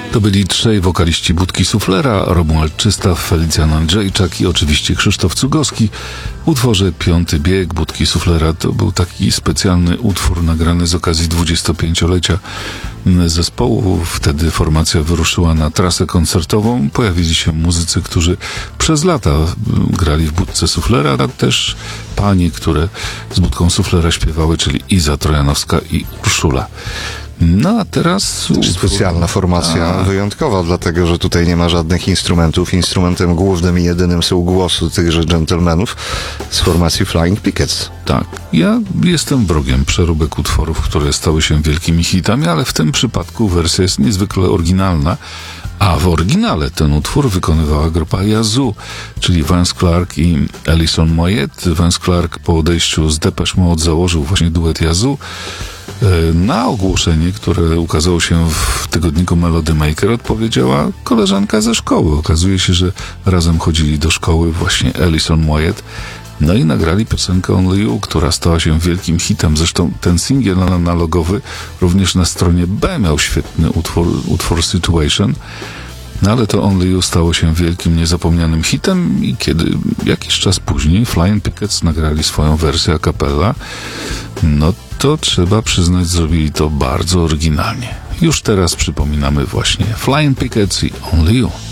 To byli trzej wokaliści Budki Suflera, Romuald Czystaw, Felicjan Andrzejczak i oczywiście Krzysztof Cugowski. W utworze Piąty bieg Budki Suflera to był taki specjalny utwór nagrany z okazji 25-lecia zespołu. Wtedy formacja wyruszyła na trasę koncertową. Pojawili się muzycy, którzy przez lata grali w Budce Suflera, a też panie, które z Budką Suflera śpiewały, czyli Iza Trojanowska i Urszula. No a teraz... Specjalna formacja, wyjątkowa, dlatego że tutaj nie ma żadnych instrumentów. Instrumentem głównym i jedynym są głosy tychże dżentelmenów z formacji Flying Pickets. Tak, ja jestem wrogiem przeróbek utworów, które stały się wielkimi hitami, ale w tym przypadku wersja jest niezwykle oryginalna, a w oryginale ten utwór wykonywała grupa Yazoo, czyli Vance Clark i Alison Moyet. Vance Clark po odejściu z Depeche Mode założył właśnie duet Yazoo. Na ogłoszenie, które ukazało się w tygodniku Melody Maker, odpowiedziała koleżanka ze szkoły. Okazuje się, że razem chodzili do szkoły właśnie Alison Moyet. No i nagrali piosenkę Only You, która stała się wielkim hitem. Zresztą ten singiel analogowy również na stronie B miał świetny utwór Situation. No ale to Only You stało się wielkim, niezapomnianym hitem i kiedy jakiś czas później Flying Pickets nagrali swoją wersję a cappella, no to trzeba przyznać, zrobili to bardzo oryginalnie. Już teraz przypominamy właśnie Flying Pickets i Only You.